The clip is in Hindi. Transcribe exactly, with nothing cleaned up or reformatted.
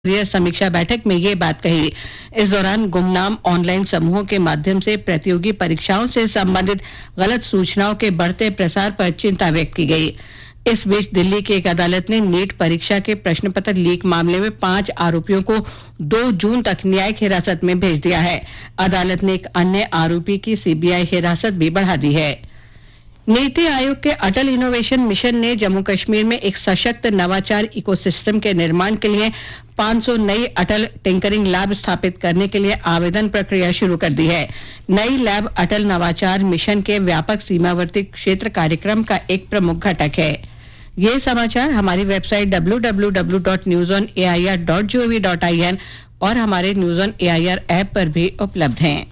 स्तरीय समीक्षा बैठक में ये बात कही। इस दौरान गुमनाम ऑनलाइन समूहों के माध्यम से प्रतियोगी परीक्षाओं से संबंधित गलत सूचनाओं के बढ़ते प्रसार पर चिंता व्यक्त की गई। इस बीच दिल्ली की एक अदालत ने नीट परीक्षा के प्रश्न पत्र लीक मामले में पांच आरोपियों को दो जून तक न्यायिक हिरासत में भेज दिया है। अदालत ने एक अन्य आरोपी की सीबीआई हिरासत भी बढ़ा दी है। नीति आयोग के अटल इनोवेशन मिशन ने जम्मू कश्मीर में एक सशक्त नवाचार इकोसिस्टम के निर्माण के लिए पाँच सौ नई अटल टिंकरिंग लैब स्थापित करने के लिए आवेदन प्रक्रिया शुरू कर दी है। नई लैब अटल नवाचार मिशन के व्यापक सीमावर्ती क्षेत्र कार्यक्रम का एक प्रमुख घटक है। ये समाचार हमारी website W W W dot news on A I R dot G O V dot I N और हमारे news on A I R app पर भी उपलब्ध हैं।